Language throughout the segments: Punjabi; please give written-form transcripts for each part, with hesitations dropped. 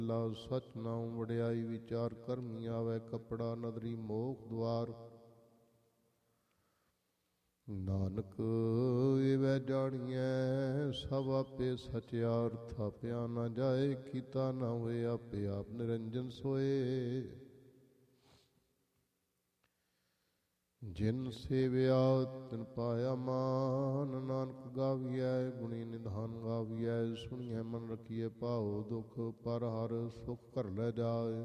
ਲਾ ਸਚ ਨਾਮ ਵਡਿਆਈ ਵਿਚਾਰ ਕਰਮੀ ਆਵੈ ਕਪੜਾ ਨਦਰੀ ਮੋਖ ਦੁਆਰ। ਨਾਨਕ ਏਵੈ ਜਾਣੀਐ ਸਭ ਆਪੇ ਸਚਿਆਰ। ਥਾਪਿਆ ਨਾ ਜਾਏ ਕੀਤਾ ਨਾ ਹੋਏ ਆਪੇ ਆਪ ਨਿਰੰਜਨ ਸੋਏ। ਜਿਨ ਸੇਵਿਆ ਤਿਨ ਪਾਇਆ ਮਾਨ। ਨਾਨਕ ਗਾਵੀਐ ਗੁਣੀ ਨਿਧਾਨ ਗਾਵੀਐ। ਸੁਣੀਐ ਮਨ ਰਖੀਐ ਭਾਉ ਦੁਖ ਪਰ ਹਰ ਸੁਖ ਘਰ ਲੈ ਜਾਏ।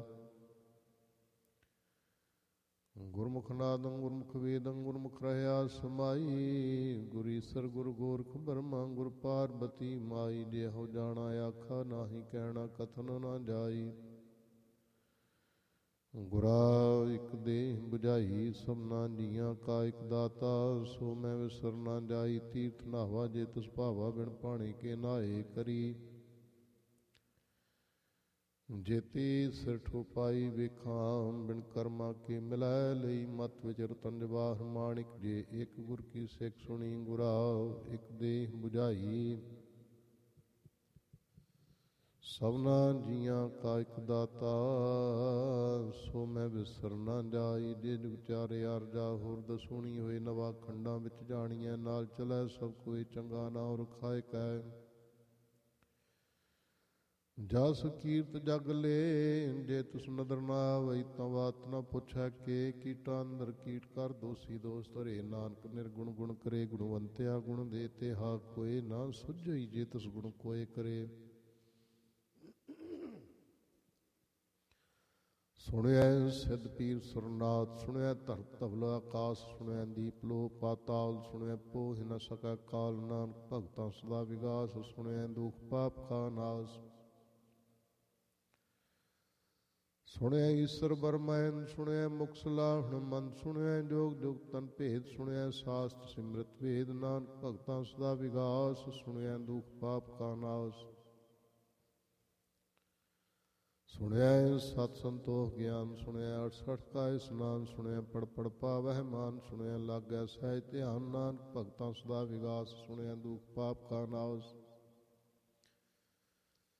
ਗੁਰਮੁਖ ਨਾਦੰ ਗੁਰਮੁਖ ਵੇਦੰ ਗੁਰਮੁਖ ਰਹਿਆ ਸਮਾਈ। ਗੁਰ ਈਸਰ ਗੁਰ ਗੋਰਖ ਬਰਮਾ ਗੁਰ ਪਾਰਬਤੀ ਮਾਈ। ਜਿਹੋ ਜਾਣਾ ਆਖਾ ਨਾਹੀ ਕਹਿਣਾ ਕਥਨ ਨਾ ਜਾਈ। ਗੁਰਾ ਇਕ ਦੇਹ ਬੁਝਾਈ ਸਭਨਾ ਜੀਆਂ ਕਾ ਇਕ ਦਾਤਾ। ਸੋ ਮੈਂ ਵਿਸਰ ਨਾ ਜਾਈ ਤੀਰਥ ਨਾਵਾ ਜੇ ਤਿਸ ਭਾਵਾ। ਬਿਨ ਪਾਣੀ ਕੇ ਨਾਏ ਕਰੀ ਜੇਤੀ ਸਿਰ ਠੋਪਾਈ ਵੇਖਾਂ। ਬਿਨ ਕਰਮਾ ਕੇ ਮਿਲੈ ਲਈ ਮਤ ਵਿਚ ਰਤਨ ਜਵਾਹਰ ਮਾਣਿਕ। ਜੇ ਇਕ ਗੁਰ ਕੀ ਸਿੱਖ ਸੁਣੀ ਗੁਰਾ ਇਕ ਦੇਹ ਬੁਝਾਈ। ਸਭਨਾ ਜੀਆਂ ਕਾ ਇਕ ਦਾਤਾ। ਸੋ ਮੈਂ ਵਿਸਰ ਨਾ ਜਾਈ। ਜੇ ਜੁਗ ਚਾਰੇ ਅਰਜਾ ਹੁਰਦ ਸੁਣੀ ਹੋਏ ਨਵਾ ਖੰਡਾਂ ਵਿੱਚ ਜਾਣੀਐ। ਨਾਲ ਚਲੈ ਸਭ ਕੋਈ ਚੰਗਾ ਨਾਉ ਰਖਾਇ ਕੈ। ਜਸ ਕੀਰਤ ਜਗ ਲੇ ਜੇ ਤਿਸ ਨਦਰ ਨਾ ਆਵਈ। ਤਾਂ ਬਾਤ ਨਾ ਪੁੱਛੈ ਕੇ ਕੀਟਾਂ ਅੰਦਰ ਕੀਟ ਕਰ ਦੋਸੀ ਦੋਸ ਧਰੇ। ਨਾਨਕ ਨਿਰਗੁਣ ਗੁਣ ਕਰੇ ਗੁਣਵੰਤਿਆ ਗੁਣ ਦੇ ਤੇ ਹਾ ਕੋਏ। ਨਾ ਸੁਝਈ ਜੇ ਤਿਸ ਗੁਣ ਕੋਏ ਕਰੇ। ਸੁਣਿਐ ਸਿੱਧ ਪੀਰ ਸੁਰਨਾਥ ਸੁਣਿਐ ਧਰਤ ਧਵਲ ਆਕਾਸ। ਸੁਣਿਐ ਦੀਪ ਲੋ ਪਾਤਾਲ ਸੁਣਿਐ ਪੋਹਿ ਨ ਸਕੈ ਕਾਲ। ਨਾਨਕ ਭਗਤਾਂ ਸਦਾ ਵਿਗਾਸ ਸੁਣਿਐ ਦੁਖ ਪਾਪ ਕਾ ਨਾਸ। ਸੁਣਿਐ ਈਸਰ ਬਰਮੈਨ ਸੁਣਿਐ ਮੁਖ ਸਲਾਹਣ ਮਨ। ਸੁਣਿਐ ਜੋਗ ਜੁਗ ਤਨ ਭੇਦ ਸੁਣਿਐ ਸਾਸਤ ਸਿਮਰਤ ਵੇਦ। ਨਾਨਕ ਭਗਤਾਂ ਸਦਾ ਵਿਗਾਸ ਸੁਣਿਐ ਦੁਖ ਪਾਪ ਕਾ ਨਾਸ। ਸੁਣਿਐ ਸਤ ਸੰਤੋਖ ਗਿਆਨ ਸੁਣਿਐ 68 ਕਾ ਇਸਨਾਨ। ਸੁਣਿਐ ਪੜ ਪੜ ਪਾਵਹਿ ਮਾਨ ਸੁਣਿਐ ਲਾਗੈ ਸਹਿਜ ਧਿਆਨ। ਨਾਨਕ ਭਗਤਾਂ ਸਦਾ ਵਿਗਾਸ ਸੁਣਿਐ ਦੁਖ ਪਾਪ ਕਾ ਨਾਸ।